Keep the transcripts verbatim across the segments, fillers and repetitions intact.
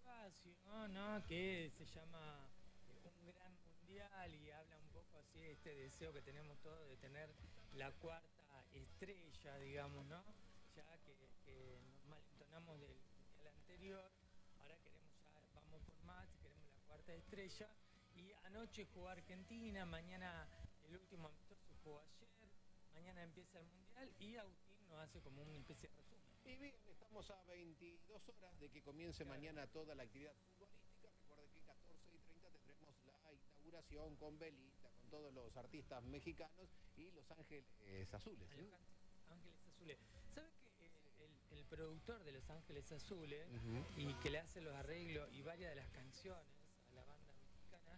espacio, ¿no? Que se llama eh, Un Gran Mundial y habla un poco así de este deseo que tenemos todos de tener la cuarta estrella, digamos, ¿no? Ya que, que nos malentonamos del mundial anterior, ahora queremos ya, vamos por más, queremos la cuarta estrella. Y anoche jugó Argentina, mañana el último amistoso jugó ayer, mañana empieza el mundial y Agustín nos hace como una especie de resumen. Y bien, estamos a veintidós horas de que comience Claro. mañana toda la actividad futbolística. Recuerde que catorce y treinta tendremos la inauguración con Belinda, con todos los artistas mexicanos y Los Ángeles Azules. A ¿eh? Los Ángeles Azules. ¿Sabes que el, el- el productor de Los Ángeles Azules Ujú. y que le hace los arreglos y varias de las canciones a la banda mexicana,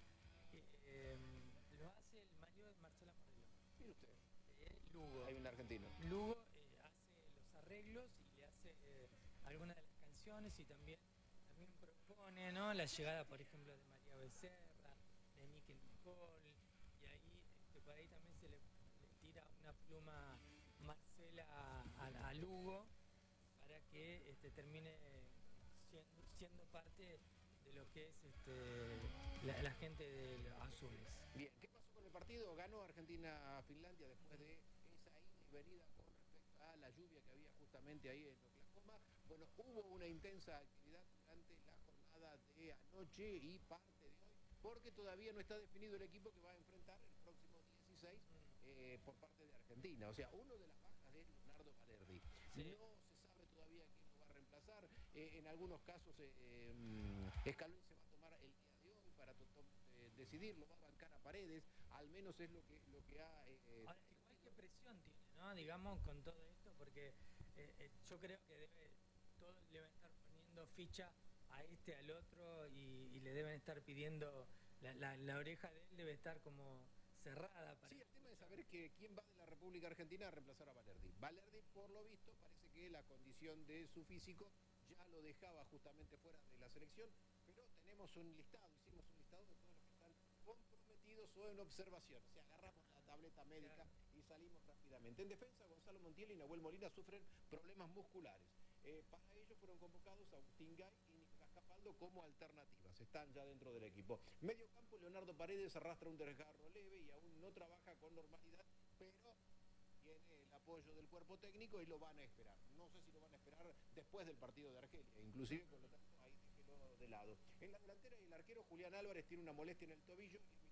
eh, lo hace el marido de Marcela Morelo, Mire usted, eh, Lugo. hay un argentino. Lugo eh, hace los arreglos y le hace eh, algunas de las canciones y también, también propone, ¿no? La llegada, por ejemplo, de María Becerra, de Nicky Nicole, y ahí este, por ahí también se le, le tira una pluma Marcela a, a Lugo para que este, termine siendo, siendo parte de lo que es este, la, la gente de los azules. Bien, ¿qué pasó con el partido? Ganó Argentina-Finlandia después de esa ida y venida con respecto a la lluvia que había justamente ahí en Oklahoma. Bueno, hubo una intensa actividad durante la jornada de anoche y parte de hoy, porque todavía no está definido el equipo que va a enfrentar el próximo dieciséis eh, por parte de Argentina. O sea, uno de las bajas de Leonardo Valerdi. Sí. No se sabe todavía quién lo va a reemplazar. Eh, en algunos casos, eh, eh, Scaloni se va a tomar el día de hoy para eh, decidirlo, va a bancar a Paredes, al menos es lo que, lo que ha... Eh, Ahora, igual qué presión tiene, ¿no? Digamos, con todo esto, porque eh, eh, yo creo que debe, todos le deben estar poniendo ficha a este, al otro, y, y le deben estar pidiendo, la, la, la oreja de él debe estar como cerrada para... Sí, el tema es saber que quién va de la República Argentina a reemplazar a Valerdi. Valerdi, por lo visto, parece que la condición de su físico ya lo dejaba justamente fuera de la selección, pero tenemos un listado, hicimos un listado de todos los que están comprometidos o en observación. O sea, agarramos la tableta médica Claro. y salimos rápidamente. En defensa, Gonzalo Montiel y Nahuel Molina sufren problemas musculares. Eh, para ello fueron convocados Agustín Gay y Nicolás Capaldo como alternativas. Están ya dentro del equipo. Medio campo, Leonardo Paredes arrastra un desgarro leve y aún no trabaja con normalidad, pero tiene el apoyo del cuerpo técnico y lo van a esperar. No sé si lo van a esperar después del partido de Argelia, inclusive, por lo tanto, ahí déjelo de lado. En la delantera, el arquero Julián Álvarez tiene una molestia en el tobillo y